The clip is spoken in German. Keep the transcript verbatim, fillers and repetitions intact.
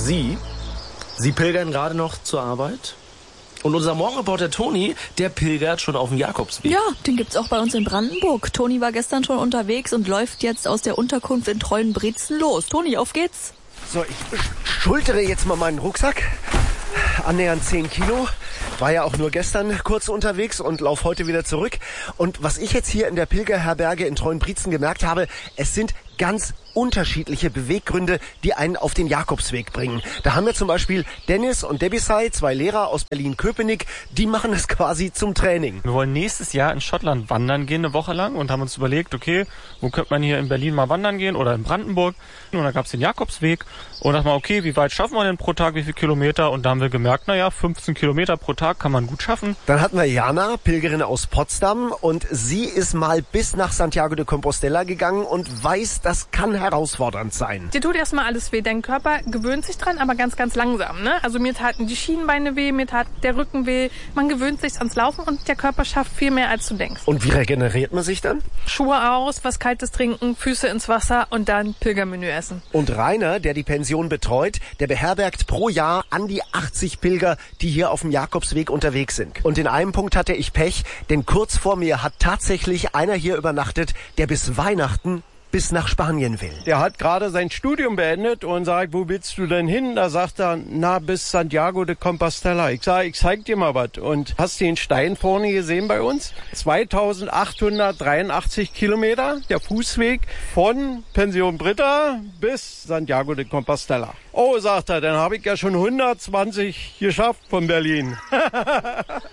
Sie? Sie pilgern gerade noch zur Arbeit? Und unser Morgenreporter Toni, der pilgert schon auf dem Jakobsweg. Ja, den gibt's auch bei uns in Brandenburg. Toni war gestern schon unterwegs und läuft jetzt aus der Unterkunft in Treuenbrietzen los. Toni, auf geht's. So, ich schultere jetzt mal meinen Rucksack. Annähernd zehn Kilo. War ja auch nur gestern kurz unterwegs und lauf heute wieder zurück. Und was ich jetzt hier in der Pilgerherberge in Treuenbrietzen gemerkt habe, es sind ganz unterschiedliche Beweggründe, die einen auf den Jakobsweg bringen. Da haben wir zum Beispiel Dennis und Debisay, zwei Lehrer aus Berlin-Köpenick, die machen es quasi zum Training. Wir wollen nächstes Jahr in Schottland wandern gehen, eine Woche lang, und haben uns überlegt, okay, wo könnte man hier in Berlin mal wandern gehen oder in Brandenburg? Und dann gab es den Jakobsweg und dachten wir, okay, wie weit schaffen wir denn pro Tag, wie viele Kilometer? Und da haben wir gemerkt, naja, fünfzehn Kilometer pro Tag kann man gut schaffen. Dann hatten wir Jana, Pilgerin aus Potsdam, und sie ist mal bis nach Santiago de Compostela gegangen und weiß, das kann herausfordernd sein. Dir tut erstmal alles weh. Dein Körper gewöhnt sich dran, aber ganz, ganz langsam. Ne? Also mir taten die Schienbeine weh, mir tat der Rücken weh. Man gewöhnt sich ans Laufen und der Körper schafft viel mehr, als du denkst. Und wie regeneriert man sich dann? Schuhe aus, was Kaltes trinken, Füße ins Wasser und dann Pilgermenü essen. Und Rainer, der die Pension betreut, der beherbergt pro Jahr an die achtzig Pilger, die hier auf dem Jakobsweg unterwegs sind. Und in einem Punkt hatte ich Pech, denn kurz vor mir hat tatsächlich einer hier übernachtet, der bis Weihnachten bis nach Spanien will. Der hat gerade sein Studium beendet und sagt, wo willst du denn hin? Da sagt er, na, bis Santiago de Compostela. Ich sage, ich zeig dir mal was. Und hast du den Stein vorne gesehen bei uns? zweitausendachthundertdreiundachtzig Kilometer, der Fußweg von Pension Britta bis Santiago de Compostela. Oh, sagt er, dann habe ich ja schon hundertzwanzig geschafft von Berlin.